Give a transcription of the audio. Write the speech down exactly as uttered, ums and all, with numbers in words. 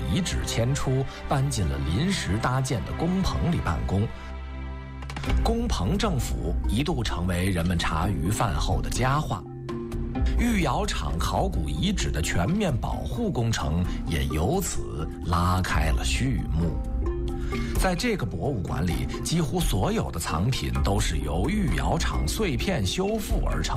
遗址迁出，搬进了临时搭建的工棚里办公。工棚政府一度成为人们茶余饭后的佳话。玉窑厂考古遗址的全面保护工程也由此拉开了序幕。在这个博物馆里，几乎所有的藏品都是由玉窑厂碎片修复而成